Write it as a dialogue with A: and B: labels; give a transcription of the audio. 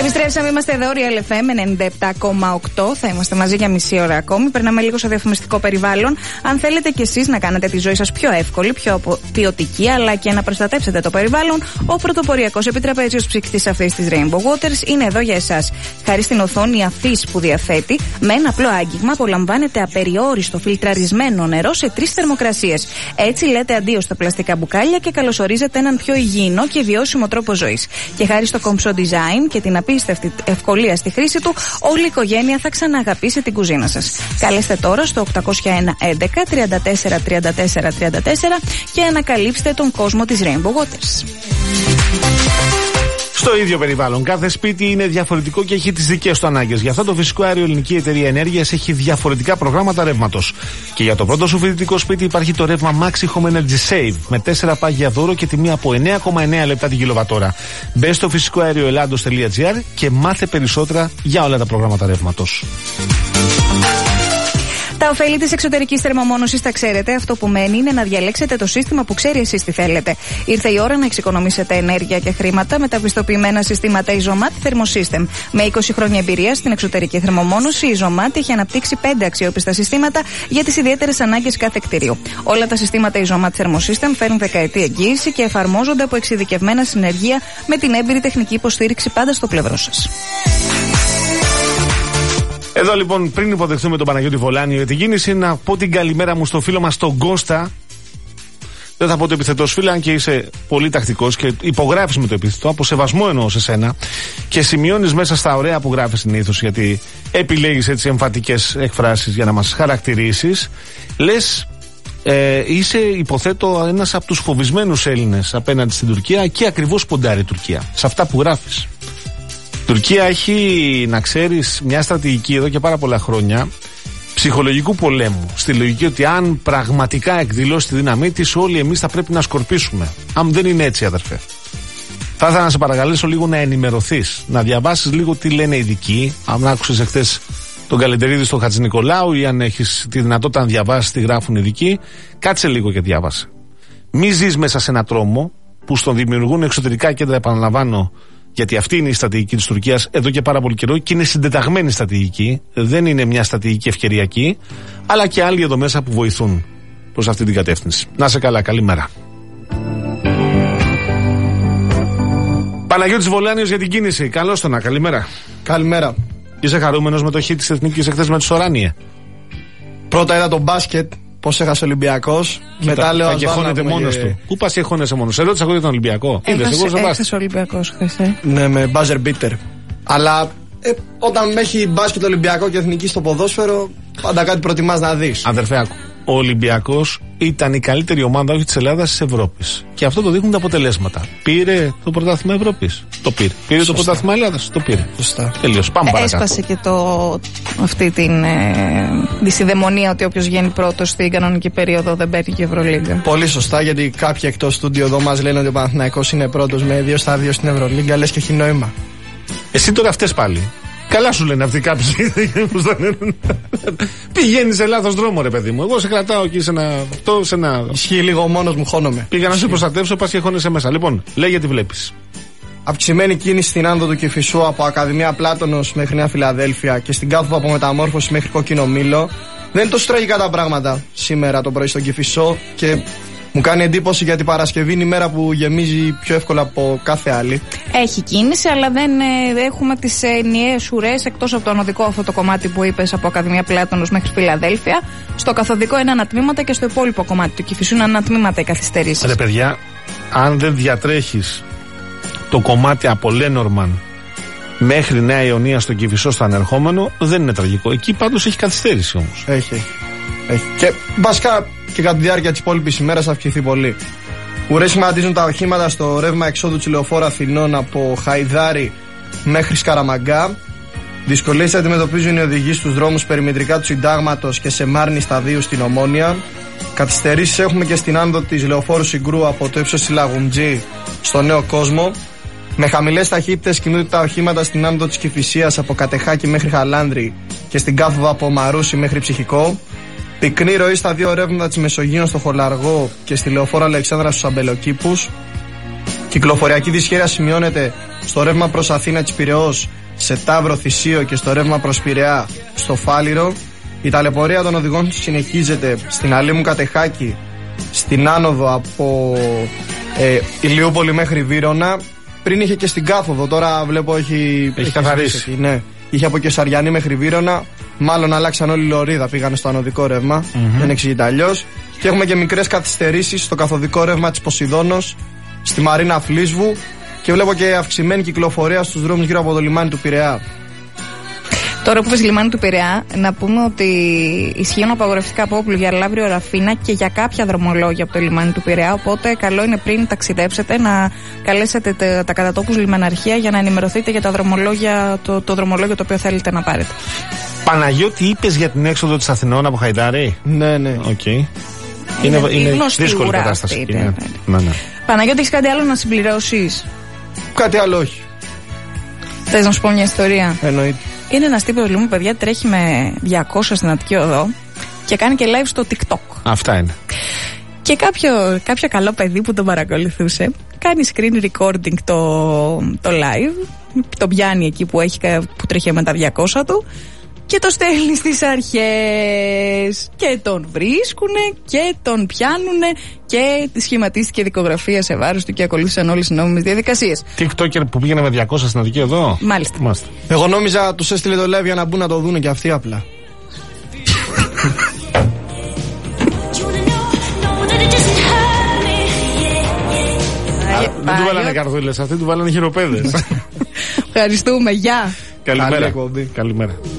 A: Επιστρέψαμε, είμαστε εδώ, Real FM 97,8. Θα είμαστε μαζί για μισή ώρα ακόμη. Περνάμε λίγο στο διαφημιστικό περιβάλλον. Αν θέλετε κι εσείς να κάνετε τη ζωή σας πιο εύκολη, πιο ποιοτική, αλλά και να προστατεύσετε το περιβάλλον, ο πρωτοποριακός επιτραπέζιος ψυκτής αφής της Rainbow Waters είναι εδώ για εσάς. Χάρη στην οθόνη αφής που διαθέτει, με ένα απλό άγγιγμα απολαμβάνετε απεριόριστο φιλτραρισμένο νερό σε 3 θερμοκρασίες. Έτσι λέτε αντίο στα πλαστικά μπουκάλια και καλωσορίζετε έναν πιο υγιεινό και βιώσιμο τρόπο ζωής. Και χάρη στο κομψό design και την απίστευτη ευκολία στη χρήση του, όλη η οικογένεια θα ξανααγαπήσει την κουζίνα σας. Καλέστε τώρα στο 801 11 34 34 34 και ανακαλύψτε τον κόσμο της Rainbow Waters.
B: Στο ίδιο περιβάλλον, κάθε σπίτι είναι διαφορετικό και έχει τις δικές του ανάγκες. Γι' αυτό το Φυσικό Αέριο Ελληνική Εταιρεία Ενέργειας έχει διαφορετικά προγράμματα ρεύματος. Και για το πρώτο σου φοιτητικό σπίτι υπάρχει το ρεύμα Maxi Home Energy Save με 4 πάγια δώρο και τιμή από 9,9 λεπτά την κιλοβατόρα. Μπες στο φυσικοαερioελλάντος.gr και μάθε περισσότερα για όλα τα προγράμματα ρεύματος.
A: Τα ωφέλη της εξωτερικής θερμομόνωσης τα ξέρετε. Αυτό που μένει είναι να διαλέξετε το σύστημα που ξέρει εσείς τι θέλετε. Ήρθε η ώρα να εξοικονομήσετε ενέργεια και χρήματα με τα πιστοποιημένα συστήματα Isomat Thermosystem. Με 20 χρόνια εμπειρία στην εξωτερική θερμομόνωση, η Isomat έχει αναπτύξει 5 αξιόπιστα συστήματα για τις ιδιαίτερες ανάγκες κάθε κτίριου. Όλα τα συστήματα Isomat Thermosystem φέρουν δεκαετή εγγύηση και εφαρμόζονται από εξειδικευμένα συνεργεία με την έμπειρη τεχνική υποστήριξη πάντα στο πλευρό σας.
B: Εδώ λοιπόν, πριν υποδεχθούμε τον Παναγιώτη Βολάνιο για την κίνηση, να πω την καλημέρα μου στο φίλο μας τον Κώστα. Δεν θα πω το επιθετό φίλο, αν και είσαι πολύ τακτικός και υπογράφεις με το επιθετό, από σεβασμό εννοώ σε σένα, και σημειώνεις μέσα στα ωραία που γράφεις συνήθως, γιατί επιλέγεις έτσι εμφατικές εκφράσεις για να μας χαρακτηρίσεις. Λες, είσαι, υποθέτω, ένας από τους φοβισμένους Έλληνες απέναντι στην Τουρκία και ακριβώς ποντάρει η Τουρκία σε αυτά που γράφεις. Η Τουρκία έχει, να ξέρεις, μια στρατηγική εδώ και πάρα πολλά χρόνια ψυχολογικού πολέμου. Στη λογική ότι αν πραγματικά εκδηλώσει τη δύναμή της, όλοι εμείς θα πρέπει να σκορπίσουμε. Αν δεν είναι έτσι, αδερφέ. Θα ήθελα να σε παρακαλέσω λίγο να ενημερωθείς, να διαβάσεις λίγο τι λένε οι ειδικοί. Αν άκουσες εχθές τον Καλεντερίδη στο Χατζηνικολάου ή αν έχεις τη δυνατότητα να διαβάσεις τι γράφουν οι ειδικοί, κάτσε λίγο και διάβασε. Μη ζεις μέσα σε ένα τρόμο που στον δημιουργούν εξωτερικά κέντρα, επαναλαμβάνω. Γιατί αυτή είναι η στρατηγική της Τουρκίας εδώ και πάρα πολύ καιρό και είναι συντεταγμένη στρατηγική. Δεν είναι μια στρατηγική ευκαιριακή, αλλά και άλλοι εδώ μέσα που βοηθούν προς αυτή την κατεύθυνση. Να σε καλά, καλημέρα. Παναγιώτης Βολάνιος για την κίνηση. Καλώς το να, καλημέρα.
C: Καλημέρα.
B: Είσαι χαρούμενος με το χ της Εθνικής εχθές με τους Οράνιε?
C: Πρώτα είδα το μπάσκετ. Πώς έχασε ο Ολυμπιακός. Μετά λέω
B: και χώνεται μόνος του. Πού πας και χώνεσαι μόνος? Ερώτησα εγώ για τον Ολυμπιακό.
A: Έχασε ο Ολυμπιακός χθες.
C: Ναι, με buzzer beater. Αλλά όταν έχει μπάσκετ Ολυμπιακό και Εθνική στο ποδόσφαιρο, πάντα κάτι προτιμάς να δεις.
B: Αδερφέ, άκου. Ο Ολυμπιακός ήταν η καλύτερη ομάδα, όχι της Ελλάδας, της Ευρώπης. Και αυτό το δείχνουν τα αποτελέσματα. Πήρε το πρωτάθλημα Ευρώπης. Το πήρε. Πήρε το πρωτάθλημα Ελλάδας. Το πήρε.
C: Σωστά.
B: Τελείως. Πάμε παρακάτω.
A: Έσπασε και αυτή την δυσιδαιμονία ότι όποιος βγαίνει πρώτος στην κανονική περίοδο δεν παίρνει και Ευρωλίγκα.
C: Πολύ σωστά, γιατί κάποιοι εκτός στούντιο εδώ μας λένε ότι ο Παναθηναϊκός είναι πρώτος με 2 στάδιο στην Ευρωλίγκα. Λες και έχει νόημα.
B: Εσύ τώρα αυτές πάλι. Καλά σου λένε αυτοί κάποιοι. Πηγαίνεις σε λάθος δρόμο, ρε παιδί μου. Εγώ σε κρατάω εκεί σε ένα.
C: Ισχύει λίγο, μόνος μου χώνομαι.
B: Πήγα να σε προστατεύσω, πας και χώνεσαι μέσα. Λοιπόν, λέγε τι βλέπεις.
C: Αυξημένη κίνηση στην άνοδο του Κηφισού από Ακαδημία Πλάτωνος μέχρι Νέα Φιλαδέλφια και στην Κάθοδο από Μεταμόρφωση μέχρι Κόκκινο Μήλο. Δεν είναι τόσο τραγικά τα πράγματα σήμερα το πρωί στον Κηφισό και μου κάνει εντύπωση γιατί η Παρασκευή είναι η μέρα που γεμίζει πιο εύκολα από κάθε άλλη.
A: Έχει κίνηση, αλλά δεν έχουμε τις ενιαίες ουρές εκτός από το ανωδικό αυτό το κομμάτι που είπες από Ακαδημία Πλάτωνος μέχρι Φιλαδέλφια. Στο καθοδικό είναι ανατμήματα και στο υπόλοιπο κομμάτι του Κηφισού είναι ανατμήματα οι καθυστερήσεις.
B: Ρε παιδιά, αν δεν διατρέχεις το κομμάτι από Λένορμαν μέχρι Νέα Ιωνία στο Κηφισό στο ανερχόμενο, δεν είναι τραγικό. Εκεί πάντως έχει καθυστέρηση όμως.
C: Έχει. Και βασικά και κατά τη διάρκεια της υπόλοιπης ημέρας θα αυξηθεί πολύ. Ουρές σημαντίζουν τα οχήματα στο ρεύμα εξόδου της Λεωφόρου Αθηνών από Χαϊδάρη μέχρι Σκαραμαγκά. Δυσκολίες αντιμετωπίζουν οι οδηγοί στους δρόμους περιμετρικά του Συντάγματος και σε Μάρνη σταδίου στην Ομόνια. Καθυστερήσεις έχουμε και στην άνοδο της Λεωφόρου Συγκρού από το ύψος της Λαγουμτζή στο Νέο Κόσμο. Με χαμηλές ταχύτητες κινούνται τα οχήματα στην άνοδο της Κηφισίας από Κατεχάκη μέχρι Χαλάνδρη και στην κάθοδο από Μαρούσι μέχρι Ψυχικό. Πυκνή ροή στα 2 ρεύματα της Μεσογείων στο Χολαργό και στη Λεωφόρο Αλεξάνδρα στους Αμπελοκήπους. Κυκλοφοριακή δυσχέρεια σημειώνεται στο ρεύμα προς Αθήνα της Πειραιώς, σε Ταύρο Θησίο και στο ρεύμα προς Πειραιά στο Φάληρο. Η ταλαιπωρία των οδηγών συνεχίζεται στην Αλήμου Κατεχάκη, στην άνοδο από Ηλιούπολη μέχρι Βύρωνα. Πριν είχε και στην κάθοδο, τώρα βλέπω έχει
B: καθαρίσει.
C: Ναι. Είχε από Κεσαριανή μέχρι Βύρωνα. Μάλλον αλλάξαν όλη λωρίδα, πήγανε στο ανωδικό ρεύμα. Δεν εξηγείται αλλιώς. Και έχουμε και μικρές καθυστερήσεις στο καθοδικό ρεύμα της Ποσειδώνος, στη Μαρίνα Φλίσβου. Και βλέπω και αυξημένη κυκλοφορία στους δρόμους γύρω από το λιμάνι του Πειραιά.
A: Τώρα που είπες λιμάνι του Πειραιά, να πούμε ότι ισχύουν απαγορευτικά απόπλου για Λαύριο Ραφίνα και για κάποια δρομολόγια από το λιμάνι του Πειραιά. Οπότε, καλό είναι πριν ταξιδέψετε να καλέσετε τα κατατόπους λιμαναρχία για να ενημερωθείτε για τα δρομολόγια, το δρομολόγιο το οποίο θέλετε να πάρετε.
B: Παναγιώτη, είπες για την έξοδο της Αθηνών από Χαϊδάρη.
C: Ναι, ναι.
B: Okay. Είναι δύσκολη κατάσταση. Ναι.
A: Παναγιώτη, έχεις κάτι άλλο να συμπληρώσεις?
C: Κάτι άλλο όχι.
A: Θες να σου πω μια ιστορία?
C: Εννοείται.
A: Είναι ένας τύπος, λοιπόν, παιδιά, τρέχει με 200 στην Αττική Οδό και κάνει και live στο TikTok.
B: Αυτά είναι.
A: Και κάποιο καλό παιδί που τον παρακολουθούσε κάνει screen recording το live, τον πιάνει εκεί που τρέχει με τα 200 του και το στέλνει στις αρχές και τον βρίσκουνε και τον πιάνουνε και σχηματίστηκε δικογραφία σε βάρος του και ακολούθησαν όλες τις νόμιμες διαδικασίες.
B: TikToker που πήγαινε με 200 στην Αττική Οδό.
A: Μάλιστα.
C: Εγώ νόμιζα τους έστειλε το live για να μπουν να το δούνε και αυτοί απλά.
B: Δεν του βάλανε καρδούλες, αυτοί του βάλανε χειροπέδες.
A: Ευχαριστούμε, γεια.
B: Καλημέρα.